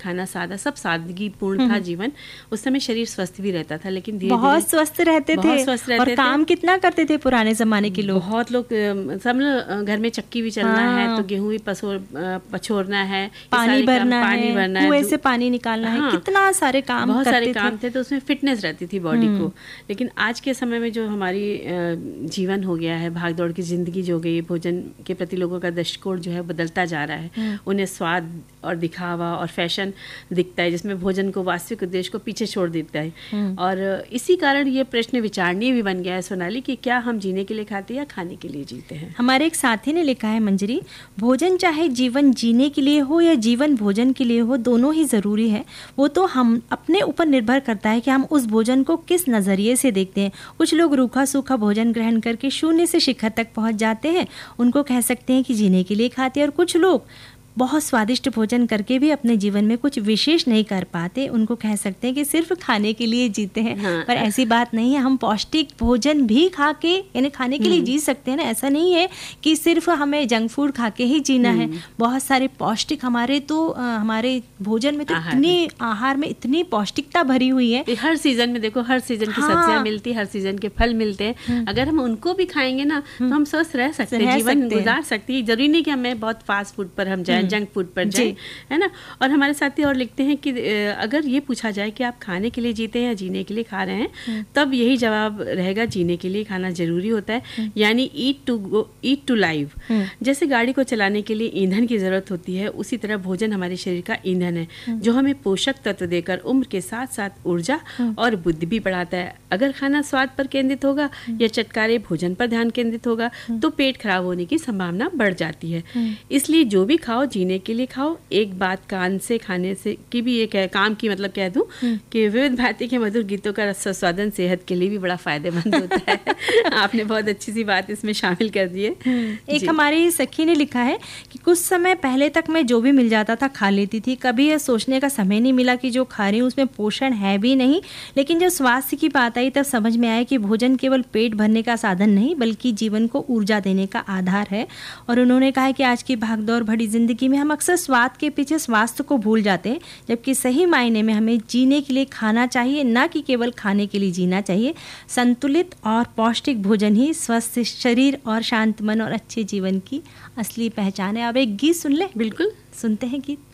खाना सादा, सब सादगी पूर्ण था जीवन। उस समय शरीर स्वस्थ भी रहता था, लेकिन धीरे बहुत स्वस्थ रहते थे और काम कितना करते थे पुराने जमाने के लोग। बहुत लोग, सब लोग घर में चक्की भी चलना है तो गेहूं भी पछोरना है, पानी भरना है, कुएं से पानी निकालना है, कितना सारे काम, बहुत सारे काम थे। तो उसमें फिटनेस रहती थी बॉडी को। लेकिन आज के समय में जो हमारी जीवन हो गया है, भागदौड़ की जिंदगी जो हो गई, भोजन के प्रति लोगों का दृष्टिकोण जो है बदलता जा रहा है। उन्हें स्वाद और दिखावा और फैशन दिखता है, जिसमें भोजन को, वास्तविक उद्देश्य को पीछे छोड़ देता है। और इसी कारण ये प्रश्न विचारणीय भी बन गया है सोनाली कि क्या हम जीने के लिए खाते हैं या खाने के लिए जीते हैं। हमारे एक साथी ने लिखा है, मंजरी, भोजन चाहे जीवन जीने के लिए हो या जीवन भोजन के लिए हो, दोनों ही जरूरी है। वो तो हम अपने ऊपर निर्भर करता है कि हम उस भोजन को किस नजरिए से देखते हैं। कुछ लोग रूखा सूखा भोजन ग्रहण करके शून्य से शिखर तक पहुंच जाते हैं, उनको कह सकते हैं कि जीने के लिए खाते हैं। और कुछ लोग बहुत स्वादिष्ट भोजन करके भी अपने जीवन में कुछ विशेष नहीं कर पाते, उनको कह सकते हैं कि सिर्फ खाने के लिए जीते हैं। पर ऐसी बात नहीं है, हम पौष्टिक भोजन भी खा के, यानी खाने के लिए जी सकते हैं ना। ऐसा नहीं है कि सिर्फ हमें जंक फूड खा के ही जीना है। बहुत सारे पौष्टिक हमारे भोजन में तो इतनी, आहार में इतनी पौष्टिकता भरी हुई है। हर सीजन में देखो, हर सीजन की सब्जियां मिलती है, हर सीजन के फल मिलते हैं। अगर हम उनको भी खाएंगे ना तो हम स्वस्थ रह सकते हैं, जीवन गुजार सकते हैं। जरूरी नहीं कि हमें बहुत फास्ट फूड पर हम जाए, जंक फूड पर जाए, है ना। और हमारे साथी और लिखते हैं कि अगर ये पूछा जाए कि आप खाने के लिए जीते हैं या जीने के लिए खा रहे हैं, तब यही जवाब रहेगा, जीने के लिए खाना जरूरी होता है। यानी ईट टू लाइव। जैसे गाड़ी को चलाने के लिए ईंधन की जरूरत होती है, उसी तरह भोजन हमारे शरीर का ईंधन है, जो हमें पोषक तत्व देकर उम्र के साथ साथ ऊर्जा और बुद्धि भी बढ़ाता है। अगर खाना स्वाद पर केंद्रित होगा या चटकारे भोजन पर ध्यान केंद्रित होगा तो पेट खराब होने की संभावना बढ़ जाती है। इसलिए जो भी खाओ, जीने के लिए खाओ। एक बात कान से खाने से की भी एक काम की, मतलब कह दूं कि विविध भांति के मधुर गीतों का स्वादन सेहत के लिए भी बड़ा फायदेमंद होता है। आपने बहुत अच्छी सी बात इसमें शामिल कर दी है। एक हमारी सखी ने लिखा है कि कुछ समय पहले तक मैं जो भी मिल जाता था खा लेती थी, कभी यह सोचने का समय नहीं मिला कि जो खा रही हूँ उसमें पोषण है भी नहीं। लेकिन जब स्वास्थ्य की बात आई तब समझ में आया कि भोजन केवल पेट भरने का साधन नहीं बल्कि जीवन को ऊर्जा देने का आधार है। और उन्होंने कहा कि आज की भागदौड़ भरी जिंदगी में हम अक्सर स्वाद के पीछे स्वास्थ्य को भूल जाते हैं, जबकि सही मायने में हमें जीने के लिए खाना चाहिए, ना कि केवल खाने के लिए जीना चाहिए। संतुलित और पौष्टिक भोजन ही स्वस्थ शरीर और शांत मन और अच्छे जीवन की असली पहचान है। अब एक गीत सुन ले। बिल्कुल, सुनते हैं गीत।